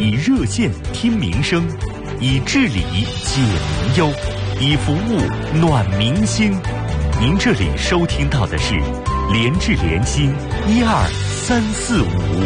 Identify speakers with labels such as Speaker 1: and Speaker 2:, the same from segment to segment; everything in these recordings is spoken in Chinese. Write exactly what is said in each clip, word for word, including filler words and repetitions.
Speaker 1: 以热线听民生，以治理解民忧，以服务暖民心。您这里收听到的是联治联心一二三四五。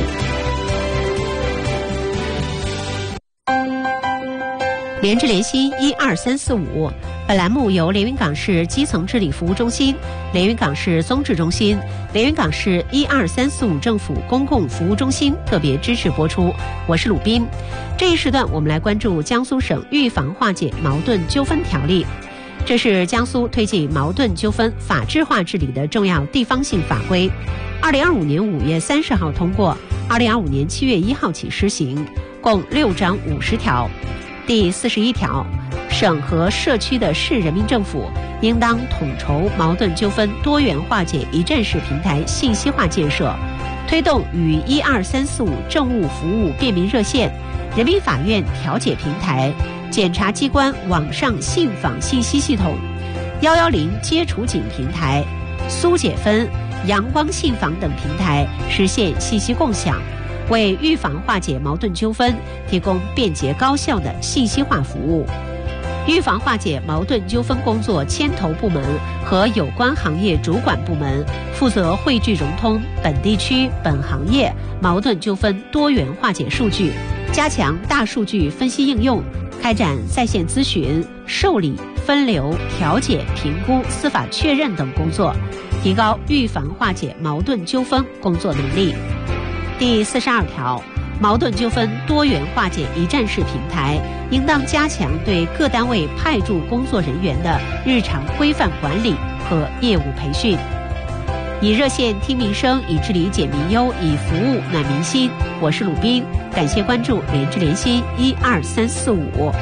Speaker 2: 联治联心一二三四五，本栏目由连云港市基层治理服务中心、连云港市综治中心、连云港市一二三四五政府公共服务中心特别支持播出。我是鲁斌。这一时段我们来关注江苏省预防化解矛盾纠纷条例。这是江苏推进矛盾纠纷法治化治理的重要地方性法规。二零二五年五月三十号通过，二零二五年七月一号起施行，共六章五十条。第四十一条，省和社区的市人民政府应当统筹矛盾纠纷多元化解一站式平台信息化建设，推动与一二三四五政务服务便民热线、人民法院调解平台、检察机关网上信访信息系统、幺幺零接触警平台、苏解分、阳光信访等平台实现信息共享，为预防化解矛盾纠纷提供便捷高效的信息化服务。预防化解矛盾纠纷工作牵头部门和有关行业主管部门负责汇聚融通本地区本行业矛盾纠纷多元化解数据，加强大数据分析应用，开展在线咨询、受理、分流、调解、评估、司法确认等工作，提高预防化解矛盾纠纷工作能力。第四十二条，矛盾纠纷多元化解一站式平台应当加强对各单位派驻工作人员的日常规范管理和业务培训。以热线听民生，以治理解民忧，以服务暖民心。我是鲁斌，感谢关注联治联心一二三四五。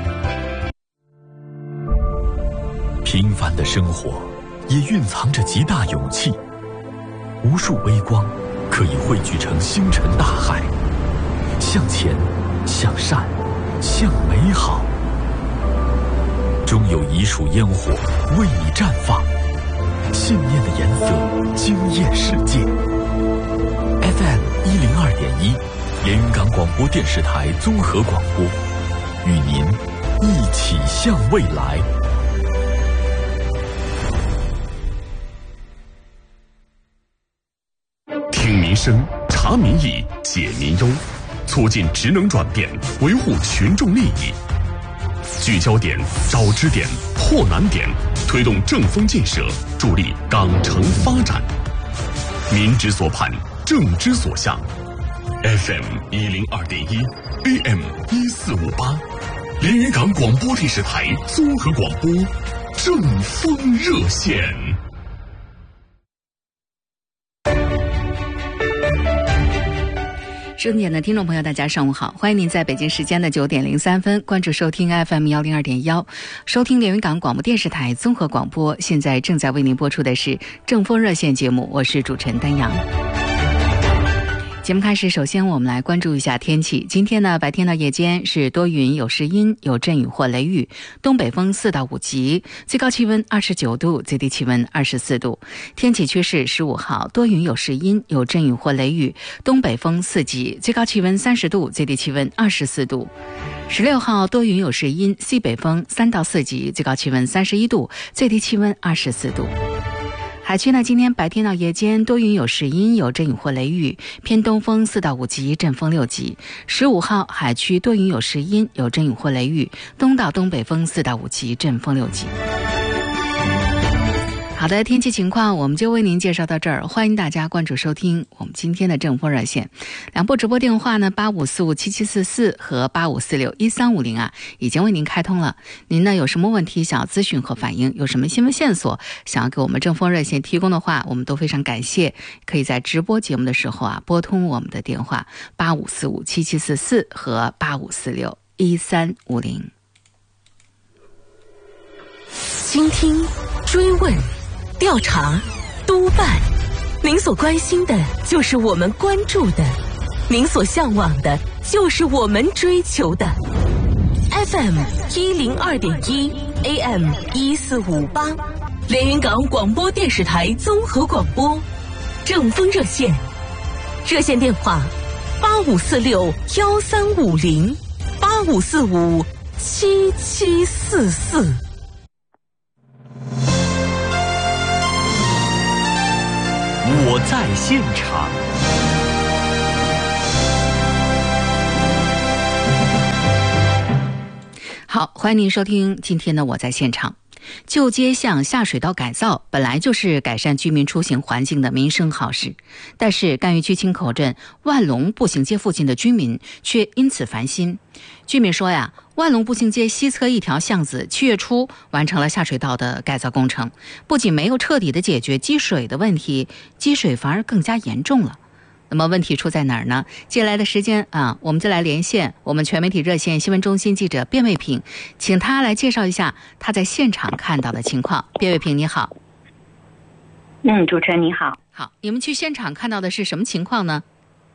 Speaker 1: 平凡的生活也蕴藏着极大勇气，无数微光可以汇聚成星辰大海，向前，向善，向美好。终有一束烟火为你绽放，信念的颜色惊艳世界。F M 一零二点一，连云港广播电视台综合广播，与您一起向未来。听民生，查民意，解民忧，促进职能转变，维护群众利益。聚焦点，找支点，破难点，推动正风建设，助力港城发展。民之所盼，政之所向。F M 一零二点一 ，A M 一四五八，连云港广播电视台综合广播，正风热线。
Speaker 3: 收听的听众朋友大家上午好，欢迎您在北京时间的九点零三分关注收听 F M 一零二点一，收听连云港广播电视台综合广播。现在正在为您播出的是正风热线节目，我是主持人丹阳。节目开始，首先我们来关注一下天气。今天呢，白天到夜间是多云有时阴，有阵雨或雷雨，东北风四到五级，最高气温二十九度，最低气温二十四度。天气趋势，十五号多云有时阴，有阵雨或雷雨，东北风四级，最高气温三十度，最低气温二十四度。十六号多云有时阴，西北风三到四级，最高气温三十一度，最低气温二十四度。海区呢，今天白天到夜间多云有时阴，有阵雨或雷雨，偏东风四到五级，阵风六级。十五号海区多云有时阴，有阵雨或雷雨，东到东北风四到五级，阵风六级。好的，天气情况我们就为您介绍到这儿，欢迎大家关注收听我们今天的正风热线。两部直播电话呢，八五四五七七四四和八五四六一三五零啊，已经为您开通了。您呢有什么问题想要咨询和反映，有什么新闻线索想要给我们正风热线提供的话，我们都非常感谢，可以在直播节目的时候啊拨通我们的电话八五四五七七四四和八五四六一三五零。
Speaker 4: 倾听、追问、调查、督办，您所关心的就是我们关注的，您所向往的就是我们追求的。F M 一零二点一 A M 一四五八，连云港广播电视台综合广播，正风热线，热线电话八五四六幺三五零八五四五七七四四。
Speaker 1: 我在现场。
Speaker 3: 好，欢迎您收听今天的我在现场。旧街巷下水道改造本来就是改善居民出行环境的民生好事，但是干峪区青口镇万隆步行街附近的居民却因此烦心。居民说呀，万隆步行街西侧一条巷子七月初完成了下水道的改造工程，不仅没有彻底的解决积水的问题，积水反而更加严重了。那么问题出在哪儿呢？接下来的时间啊，我们就来连线我们全媒体热线新闻中心记者卞卫平，请他来介绍一下他在现场看到的情况。卞卫平，你好。
Speaker 5: 嗯，主持人你好。
Speaker 3: 好，你们去现场看到的是什么情况呢？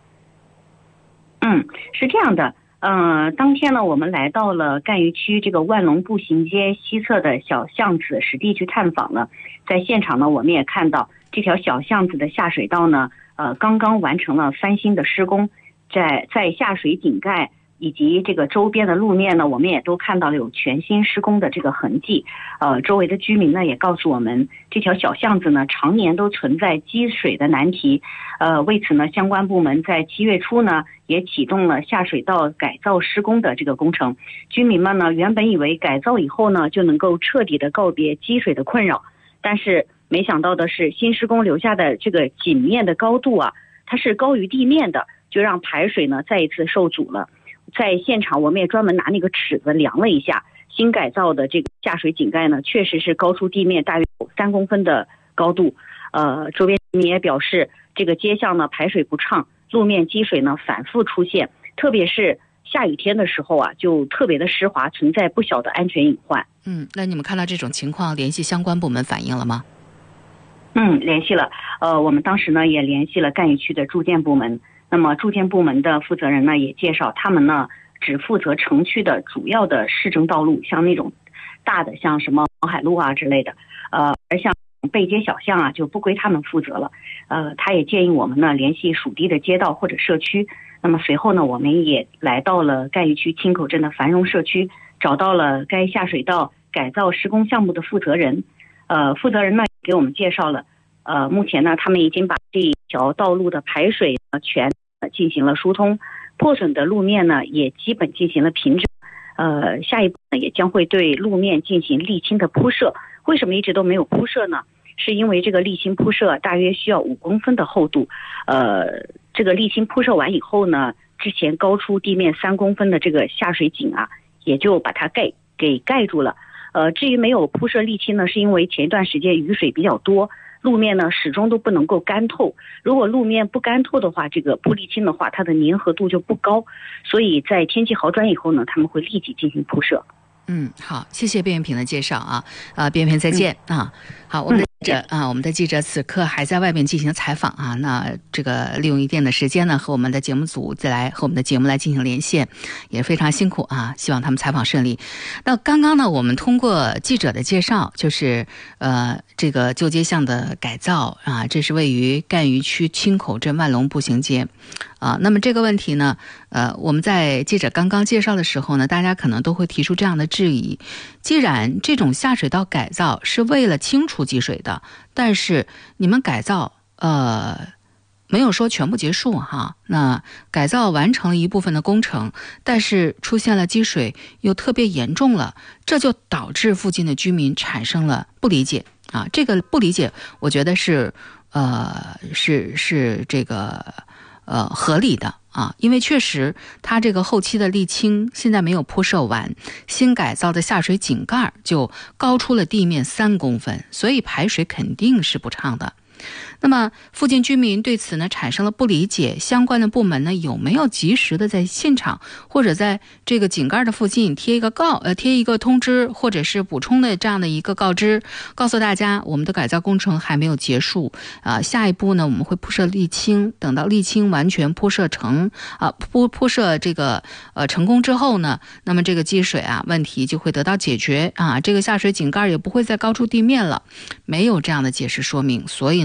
Speaker 5: 嗯，是这样的，呃，当天呢，我们来到了干峪区这个万隆步行街西侧的小巷子实地去探访了。在现场呢，我们也看到这条小巷子的下水道呢，呃，刚刚完成了翻新的施工，在在下水井盖以及这个周边的路面呢，我们也都看到了有全新施工的这个痕迹。呃，周围的居民呢也告诉我们，这条小巷子呢常年都存在积水的难题。呃，为此呢，相关部门在七月初呢也启动了下水道改造施工的这个工程。居民们呢原本以为改造以后呢就能够彻底的告别积水的困扰，但是没想到的是，新施工留下的这个井面的高度啊，它是高于地面的，就让排水呢再一次受阻了。在现场我们也专门拿那个尺子量了一下，新改造的这个下水井盖呢确实是高出地面大约有三公分的高度。呃，周边居民也表示，这个街巷呢排水不畅，路面积水呢反复出现，特别是下雨天的时候啊，就特别的湿滑，存在不小的安全隐患。
Speaker 3: 嗯，那你们看到这种情况，联系相关部门反映了吗？
Speaker 5: 嗯，联系了。呃，我们当时呢也联系了干峪区的住建部门。那么住建部门的负责人呢也介绍，他们呢只负责城区的主要的市政道路，像那种大的像什么黄海路啊之类的，呃，而像背街小巷啊就不归他们负责了。呃，他也建议我们呢联系属地的街道或者社区。那么随后呢，我们也来到了干峪区青口镇的繁荣社区，找到了该下水道改造施工项目的负责人。呃，负责人呢给我们介绍了，呃，目前呢他们已经把这一条道路的排水呢全进行了疏通，破损的路面呢也基本进行了平整。呃，下一步呢也将会对路面进行沥青的铺设。为什么一直都没有铺设呢？是因为这个沥青铺设大约需要五公分的厚度。呃，这个沥青铺设完以后呢，之前高出地面三公分的这个下水井啊，也就把它盖给盖住了。呃，至于没有铺设沥青呢，是因为前一段时间雨水比较多，路面呢始终都不能够干透。如果路面不干透的话，这个铺沥青的话，它的粘合度就不高，所以在天气好转以后呢，他们会立即进行铺设。
Speaker 3: 嗯，好，谢谢卞卫平的介绍啊，啊，卞卫平再见、嗯、啊。好，我们的记者、嗯、啊，我们的记者此刻还在外面进行采访啊。那这个利用一定的时间呢，和我们的节目组再来和我们的节目来进行连线，也非常辛苦啊，希望他们采访顺利。那刚刚呢，我们通过记者的介绍，就是呃这个旧街巷的改造啊，这是位于干峪区青口镇万隆步行街。啊，那么这个问题呢，呃，我们在记者刚刚介绍的时候呢，大家可能都会提出这样的质疑：既然这种下水道改造是为了清除积水的，但是你们改造呃没有说全部结束哈，那改造完成了一部分的工程，但是出现了积水又特别严重了，这就导致附近的居民产生了不理解啊。这个不理解，我觉得是呃是是这个。呃，合理的啊，因为确实它这个后期的沥青现在没有铺设完，新改造的下水井盖就高出了地面三公分，所以排水肯定是不畅的。那么附近居民对此呢产生了不理解，相关的部门呢有没有及时的在现场或者在这个井盖的附近贴一个告呃贴一个通知，或者是补充的这样的一个告知，告诉大家我们的改造工程还没有结束啊、呃，下一步呢我们会铺设沥青，等到沥青完全铺设成啊、呃、铺铺设这个呃成功之后呢，那么这个积水啊问题就会得到解决啊，这个下水井盖也不会再高出地面了。没有这样的解释说明，所以呢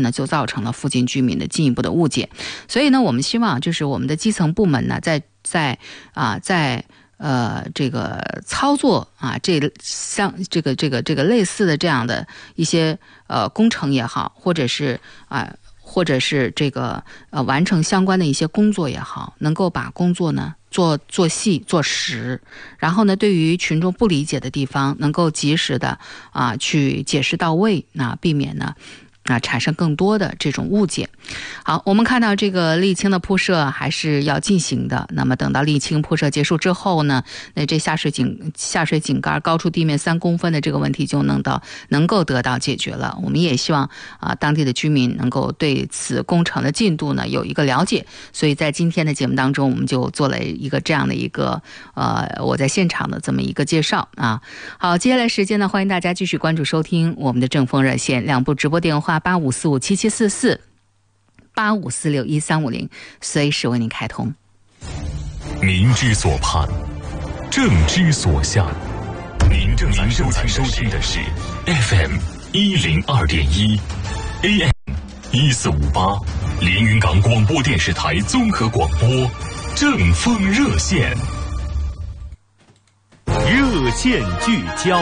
Speaker 3: 呢，就造成了附近居民的进一步的误解。所以呢，我们希望就是我们的基层部门呢，在在啊在呃这个操作啊这像这个这个这个类似的这样的一些呃工程也好，或者是啊。或者是这个呃完成相关的一些工作也好，能够把工作呢做做细做实，然后呢对于群众不理解的地方，能够及时的啊去解释到位，那避免呢啊产生更多的这种误解。好，我们看到这个沥青的铺设还是要进行的。那么等到沥青铺设结束之后呢，那这下水井下水井盖高出地面三公分的这个问题就能到能够得到解决了。我们也希望啊当地的居民能够对此工程的进度呢有一个了解。所以在今天的节目当中，我们就做了一个这样的一个呃我在现场的这么一个介绍啊。好，接下来时间呢，欢迎大家继续关注收听我们的正风热线两部直播电话八五四五七七四四。八五四六一三五零，随时为您开通。
Speaker 1: 民之所盼，政之所向。您正在收听的是 F M 一零二点一 A M 一四五八连云港广播电视台综合广播正风热线，热线聚焦。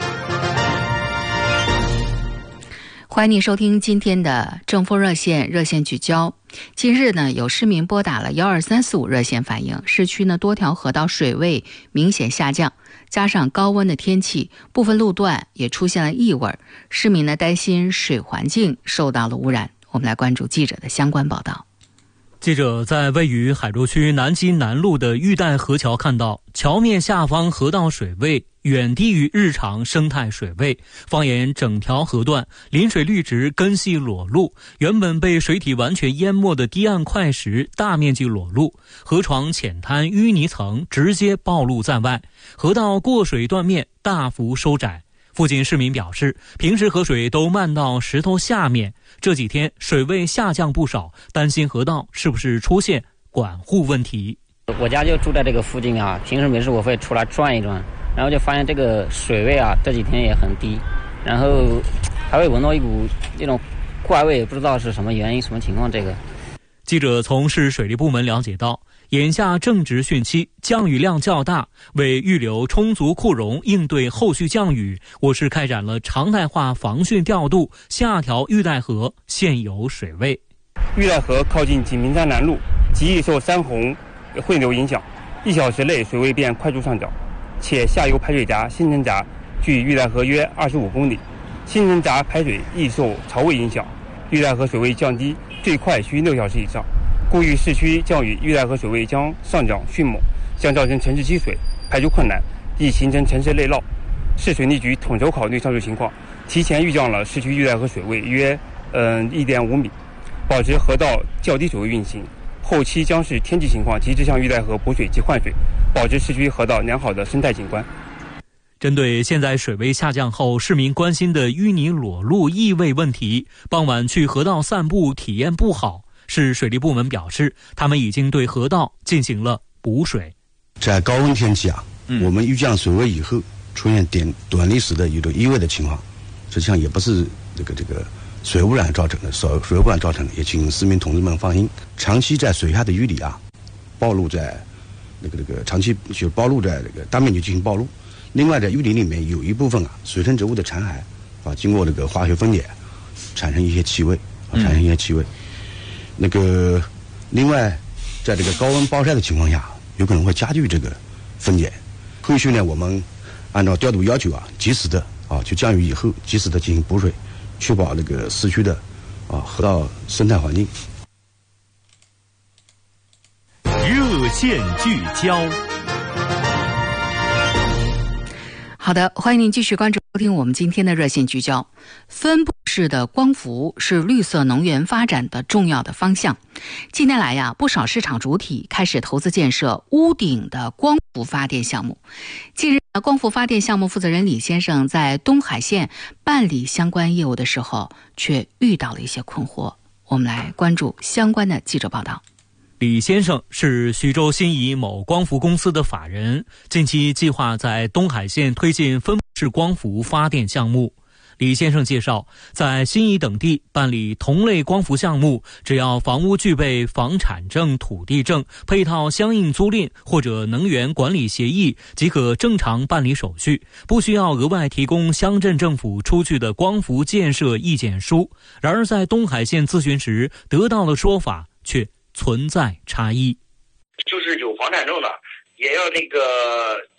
Speaker 3: 欢迎您收听今天的正风热线热线聚焦。近日呢，有市民拨打了一二三四五热线反映，市区呢多条河道水位明显下降，加上高温的天气，部分路段也出现了异味，市民呢担心水环境受到了污染。我们来关注记者的相关报道。
Speaker 6: 记者在位于海州区南京南路的玉带河桥看到，桥面下方河道水位远低于日常生态水位，放眼整条河段，临水绿植根系裸露，原本被水体完全淹没的堤岸块石大面积裸露，河床浅滩淤泥层直接暴露在外，河道过水断面大幅收窄。附近市民表示，平时河水都漫到石头下面，这几天水位下降不少，担心河道是不是出现管护问题。
Speaker 7: 我家就住在这个附近啊，平时没事我会出来转一转，然后就发现这个水位啊这几天也很低，然后还会闻到一股这种怪味，不知道是什么原因什么情况。这个
Speaker 6: 记者从市水利部门了解到，眼下正值汛期，降雨量较大，为预留充足库容应对后续降雨，我市开展了常态化防汛调度下调玉带河现有水位。
Speaker 8: 玉带河靠近景明山南路，极易受山洪汇流影响，一小时内水位便快速上涨，且下游排水闸新城闸距玉带河约二十五公里，新城闸排水易受潮位影响，玉带河水位降低最快需六小时以上。故遇市区降雨，玉带河水位将上涨迅猛，将造成城市积水，排除困难，易形成城市内涝。市水利局统筹考虑上述情况，提前预降了市区玉带河水位约嗯一点五米，保持河道较低水位运行。后期将视天气情况及时向玉带河补水及换水，保持市区河道良好的生态景观。
Speaker 6: 针对现在水位下降后市民关心的淤泥裸露异味问题，傍晚去河道散步体验不好。市水利部门表示，他们已经对河道进行了补水。
Speaker 9: 在高温天气啊，嗯、我们预降水位以后，出现点短历史的有的异味的情况，实际上也不是这个这个水污染造成的，水水污染造成的，也请市民同志们放心。长期在水下的淤泥啊，暴露在那个那个长期就暴露在这个大面积进行暴露。另外，在淤泥里面有一部分啊，水生植物的残骸啊，经过这个化学分解，产生一些气味啊，产生一些气味。嗯那个，另外，在这个高温暴晒的情况下，有可能会加剧这个分解。后续呢，我们按照调度要求啊，及时的啊，就降雨以后，及时的进行补水，确保那个市区的啊河道生态环境。
Speaker 1: 热线聚焦。
Speaker 3: 好的，欢迎您继续关注收听我们今天的热线聚焦。分布式的光伏是绿色能源发展的重要的方向。近年来呀，不少市场主体开始投资建设屋顶的光伏发电项目。近日，光伏发电项目负责人李先生在东海县办理相关业务的时候，却遇到了一些困惑。我们来关注相关的记者报道。
Speaker 6: 李先生是徐州新沂某光伏公司的法人，近期计划在东海县推进分布式光伏发电项目。 李先生介绍，在新沂等地办理同类光伏项目，只要房屋具备房产证、土地证，配套相应租赁或者能源管理协议，即可正常办理手续，不需要额外提供乡镇政府出具的光伏建设意见书。然而在东海县咨询时得到的说法却存在差异。
Speaker 10: 就是有房产证的，也要那个